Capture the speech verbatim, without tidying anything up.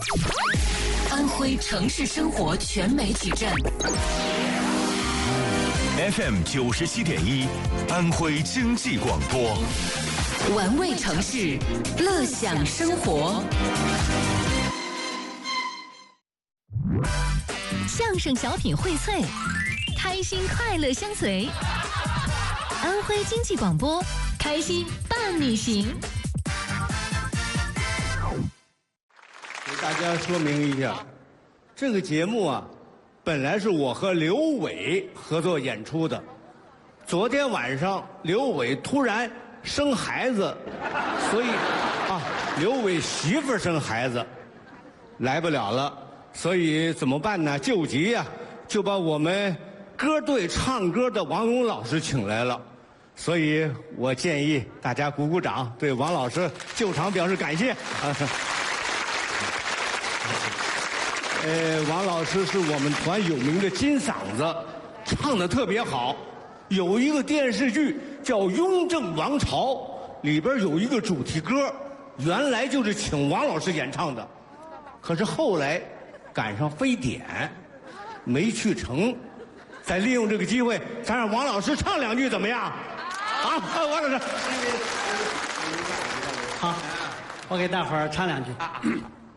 安徽城市生活全媒体站 F M 九十七点一，安徽经济广播， 玩味城市，乐享生活。 相声小品荟萃，开心快乐相随。安徽经济广播，开心伴你行。 给大家说明一下，这个节目啊，本来是我和刘伟合作演出的。昨天晚上刘伟突然生孩子，所以啊，刘伟媳妇生孩子来不了了，所以怎么办呢？救急呀、啊，就把我们歌队唱歌的王勇老师请来了。所以我建议大家鼓鼓掌，对王老师救场表示感谢。呃，王老师是我们团有名的金嗓子，唱得特别好。有一个电视剧叫《雍正王朝》，里边有一个主题歌，原来就是请王老师演唱的，可是后来赶上非典，没去成。再利用这个机会，咱让王老师唱两句怎么样？好，王老师。 好，我给大伙儿唱两句。